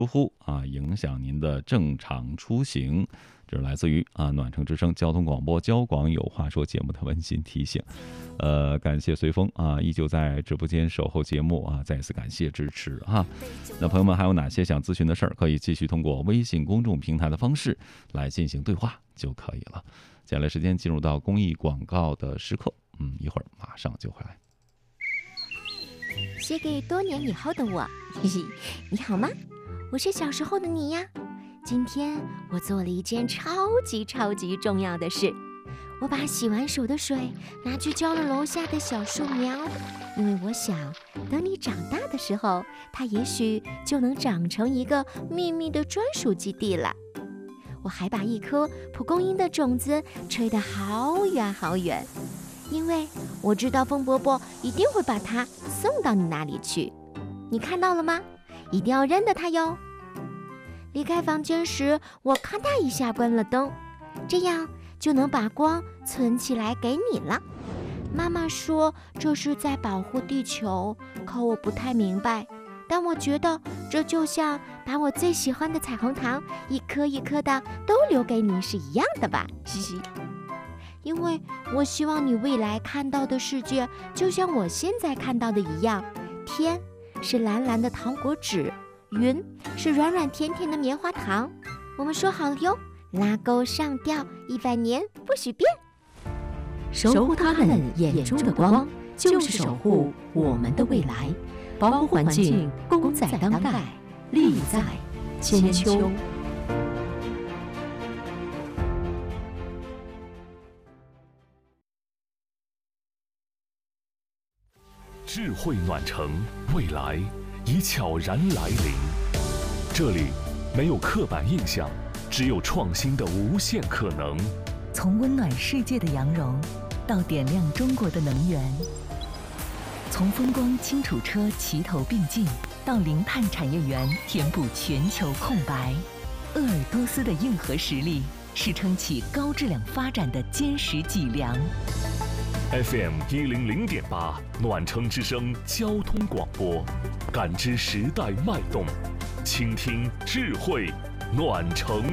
疏忽影响您的正常出行。这是来自于暖城之声交通广播交广有话说节目的温馨提醒。感谢随风依旧在直播间守候节目再一次感谢支持那朋友们还有哪些想咨询的事儿，可以继续通过微信公众平台的方式来进行对话就可以了。接下来时间进入到公益广告的时刻，一会儿马上就回来。 写给多年以后的我，嘿嘿，你好吗？我是小时候的你呀。今天我做了一件超级重要的事，我把洗完手的水拿去浇了楼下的小树苗，因为我想等你长大的时候，它也许就能长成一个秘密的专属基地了。我还把一颗蒲公英的种子吹得好远好远，因为我知道风伯伯一定会把它送到你那里去。你看到了吗？一定要认得它哟。离开房间时，我咔嗒一下关了灯，这样就能把光存起来给你了。妈妈说这是在保护地球，可我不太明白。但我觉得这就像把我最喜欢的彩虹糖一颗一颗的都留给你是一样的吧，嘻嘻。因为我希望你未来看到的世界就像我现在看到的一样，天是蓝蓝的糖果纸，云是软软甜甜的棉花糖。我们说好了哟，拉钩上吊100年不许变。 守护他们眼中的光，就是守护我们的未来。保护环境，功在当代，利在千秋。 智慧暖城，未来已悄然来临。这里没有刻板印象，只有创新的无限可能。 从温暖世界的羊绒，到点亮中国的能源；从风光轻楚车齐头并进，到零碳产业园填补全球空白。鄂尔多斯的硬核实力是撑起高质量发展的坚实脊梁。 FM 100.8暖城之声交通广播，感知时代脉动，倾听智慧暖城。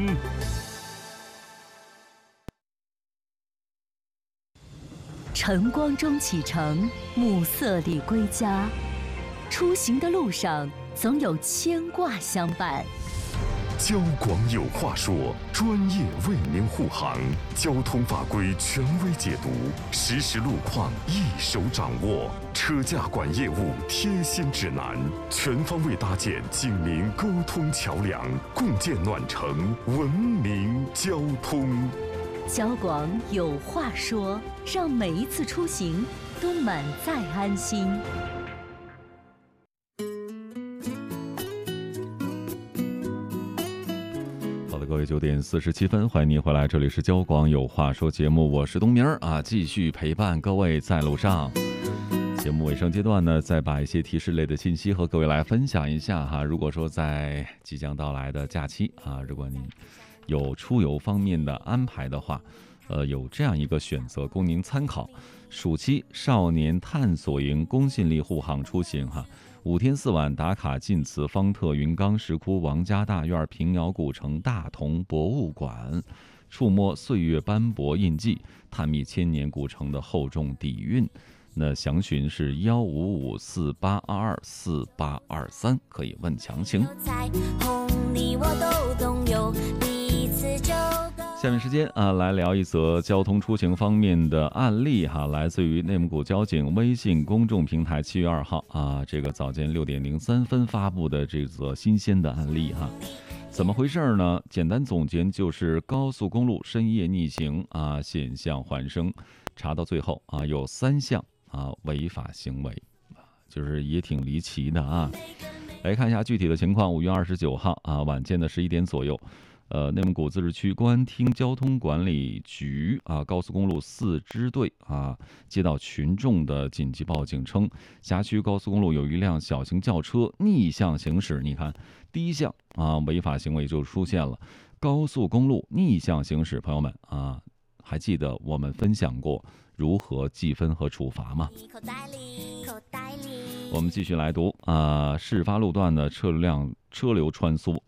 晨光中启程，暮色里归家。出行的路上，总有牵挂相伴。 交广有话说，专业为您护航，交通法规权威解读，实时路况一手掌握，车驾管业务贴心指南，全方位搭建警民沟通桥梁，共建暖城文明交通。 交广有话说，让每一次出行都满载安心。 各位9点47分，欢迎您回来，这里是交广有话说节目，我是东明继续陪伴各位在路上。节目尾声阶段呢，再把一些提示类的信息和各位来分享一下如果说在即将到来的假期如果您有出游方面的安排的话，有这样一个选择供您参考：暑期少年探索营公信力护航出行5天4晚打卡晋祠、方特、云冈石窟、王家大院、平遥古城、大同博物馆，触摸岁月斑驳印记，探秘千年古城的厚重底蕴。那详询是15548224823，可以问详情。下面时间来聊一则交通出行方面的案例来自于内蒙古交警微信公众平台7月2号这个早间6点03分发布的这则新鲜的案例怎么回事呢？简单总结就是高速公路深夜逆行险象环生，查到最后有3项违法行为，就是也挺离奇的来看一下具体的情况。5月29号晚间的11点左右，内蒙古自治区公安厅交通管理局高速公路4支队接到群众的紧急报警称，辖区高速公路有一辆小型轿车逆向行驶。你看，第一项违法行为就出现了，高速公路逆向行驶。朋友们还记得我们分享过如何记分和处罚吗？ 我们继续来读事发路段的车流穿梭